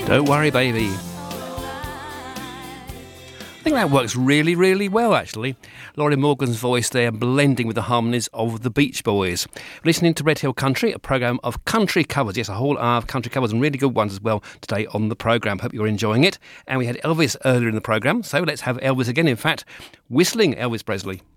Don't worry, baby. I think that works really, really well, actually. Laurie Morgan's voice there blending with the harmonies of the Beach Boys. Listening to Red Hill Country, a programme of country covers. Yes, a whole hour of country covers and really good ones as well today on the programme. Hope you're enjoying it. And we had Elvis earlier in the programme, so let's have Elvis again. In fact, whistling Elvis Presley.